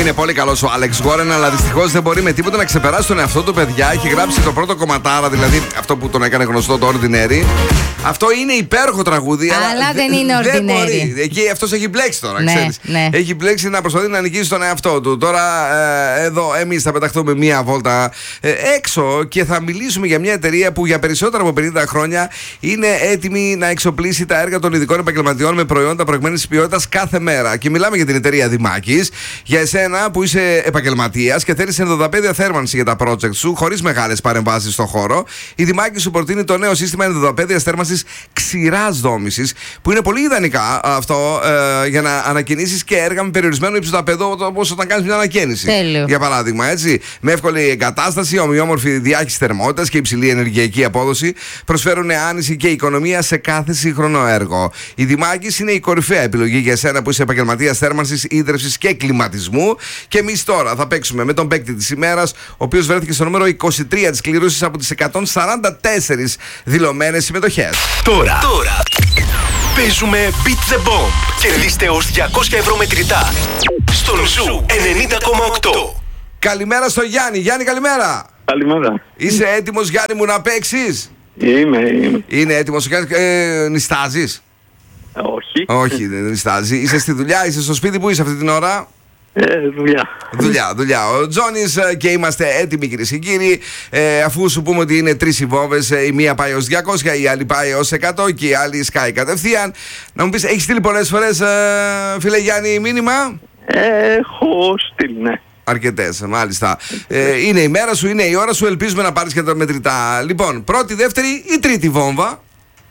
Είναι πολύ καλός ο Άλεξ Γόρεν, αλλά δυστυχώς δεν μπορεί με τίποτα να ξεπεράσει τον εαυτό του, παιδιά. Έχει γράψει το πρώτο κομματάρα, δηλαδή αυτό που τον έκανε γνωστό, το Ordinary. Αυτό είναι υπέροχο τραγούδι, αλλά δεν είναι Ordinary. Εκεί αυτός έχει μπλέξει τώρα, ναι, ξέρεις. Ναι. Έχει μπλέξει να προσπαθεί να νικήσει τον εαυτό του. Τώρα εδώ εμείς θα πεταχτούμε μία βόλτα έξω και θα μιλήσουμε για μια εταιρεία που για περισσότερα από 50 χρόνια είναι έτοιμη να εξοπλίσει τα έργα των ειδικών επαγγελματιών με προϊόντα προηγμένης ποιότητας κάθε μέρα. Και μιλάμε για την εταιρεία Δημάκης. Για εσένα που είσαι επαγγελματίας και θέλεις ενδοδαπέδια θέρμανση για τα project σου, χωρίς μεγάλες παρεμβάσεις στον χώρο, η Δημάκης σου προτείνει το νέο σύστημα ενδοδαπέδιας θέρμανσης ξηράς δόμησης, που είναι πολύ ιδανικά αυτό για να ανακαινήσεις και έργα με περιορισμένο υψηλό, όπως όταν κάνεις μια ανακαίνιση. Τέλειο. Για παράδειγμα, έτσι. Με εύκολη εγκατάσταση, ομοιόμορφη διάχυση θερμότητας και υψηλή ενεργειακή απόδοση, προσφέρουν άνηση και οικονομία σε κάθε σύγχρονο έργο. Η Δημάκης είναι η κορυφαία επιλογή για εσένα που είσαι επαγγελματίας θέρμανσης, ίδρυυσης και κλιματισμού. Και εμείς τώρα θα παίξουμε με τον παίκτη της ημέρας, ο οποίος βρέθηκε στο νούμερο 23 της κλήρωσης από τις 144 δηλωμένες συμμετοχές. Τώρα παίζουμε Beat the Bomb. Κερδίστε ως 200 ευρώ μετρητά στον Ζου 90,8. Καλημέρα στο Γιάννη. Γιάννη, καλημέρα. Καλημέρα. Είσαι έτοιμος, Γιάννη μου, να παίξεις? Είμαι. Είναι έτοιμος ο Γιάννης? Νιστάζεις? Όχι, δεν νιστάζει. Είσαι στη δουλειά, είσαι στο σπίτι, που είσαι αυτή την ώρα? Δουλειά. Ο Τζόνις και είμαστε έτοιμοι, κυρίες και κύριοι. Αφού σου πούμε ότι είναι τρεις οι βόμβες, η μία πάει ως 200, η άλλη πάει ως 100 και η άλλη σκάει κατευθείαν. Να μου πεις, έχεις στείλει πολλές φορές, φίλε Γιάννη, μήνυμα? Έχω στείλει, ναι. Αρκετές, μάλιστα. Είναι η μέρα σου, είναι η ώρα σου. Ελπίζουμε να πάρεις και τα μετρητά. Λοιπόν, πρώτη, δεύτερη ή τρίτη βόμβα?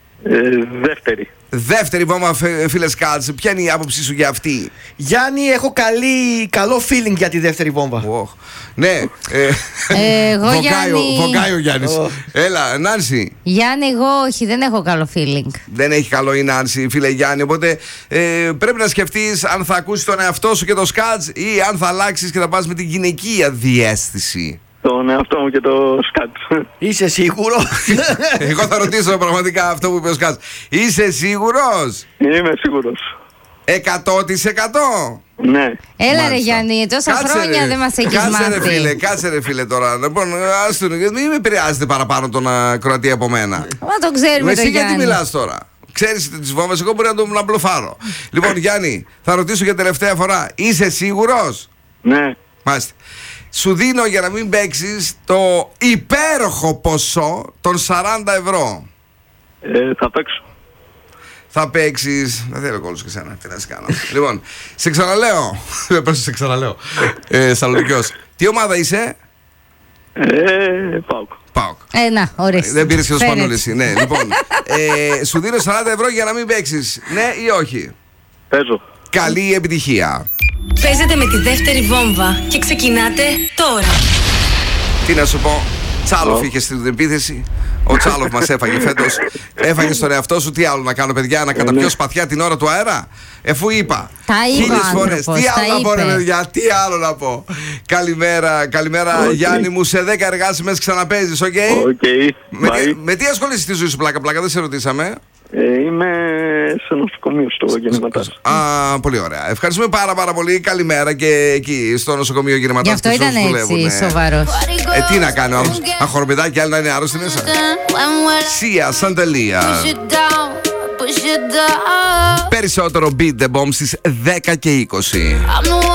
Δεύτερη βόμβα, φίλε Σκάτς. Ποια είναι η άποψή σου για αυτή? Γιάννη, έχω καλό feeling για τη δεύτερη βόμβα. Ναι. Εγώ Βοκάει ο Γιάννης. Έλα, Νάνση. Γιάννη, εγώ όχι, δεν έχω καλό feeling. Δεν έχει καλό η Νάνση, φίλε Γιάννη. Οπότε πρέπει να σκεφτείς αν θα ακούσεις τον εαυτό σου και το Σκάτς ή αν θα αλλάξεις και θα πας με την γυναικεία διαίσθηση. Τον εαυτό μου και το Σκάτς. Είσαι σίγουρος? Εγώ θα ρωτήσω πραγματικά αυτό που είπε ο Σκάτς. Είσαι σίγουρος? Είμαι σίγουρος. 100%? Ναι. Έλα ρε Γιάννη, τόσα χρόνια δεν μας έχεις μάθει. Κάτσε ρε φίλε τώρα. Λοιπόν, μην με επηρεάζετε παραπάνω τον Κροατία από μένα. Μα το ξέρουμε το Εσύ Γιάννη. γιατί μιλάς τώρα? Ξέρεις τις βόμβες, εγώ μπορεί να μπλοφάρω. Λοιπόν, Γιάννη, θα ρωτήσω για τελευταία φορά. Είσαι σίγουρος? Ναι. Μάλιστα. Σου δίνω, για να μην παίξεις, το υπέροχο ποσό των 40 ευρώ. Θα παίξω. Θα παίξεις. Δεν θέλω κόλλους και σένα. Τι να σε κάνω. Λοιπόν, σε ξαναλέω. Σε ξαναλέω. Σαλονικιός. Τι ομάδα είσαι? ΠΑΟΚ. Να, ορίστε. Δεν πήρες και το Σπανούλη εσύ. Ναι, λοιπόν. Σου δίνω 40 ευρώ για να μην παίξεις. Ναι ή όχι? Παίζω. Καλή επιτυχία. Παίζετε με τη δεύτερη βόμβα και ξεκινάτε τώρα. Τι να σου πω, Τσάλοφ είχε στην επίθεση. Ο Τσάλοφ μας έφαγε φέτος. Έφαγε στον εαυτό σου. Τι άλλο να κάνω, παιδιά? Να καταπιώ σπαθιά την ώρα του αέρα? Εφού είπα χίλιες φορές. Τι άλλο να πω, ρε παιδιά? Τι άλλο να πω? Καλημέρα Γιάννη μου. Σε 10 εργάσιμες ξαναπέζεις, οκ? Με τι ασχολείσαι στη ζωή σου, πλάκα? Δεν σε ρωτήσαμε. Είμαι σε νοσοκομείο στο Γεννηματάς. Πολύ ωραία. Ευχαριστούμε πάρα πολύ. Καλημέρα και εκεί στο νοσοκομείο Γεννηματάς. Γι' αυτό ήταν έτσι σοβαρός. Τι να κάνει ο άλλος? Αχορμπιδάκι και άλλοι να είναι άρρωστοι μέσα. Σία Σαντελία. Περισσότερο Beat the Bomb στις 10 και 20.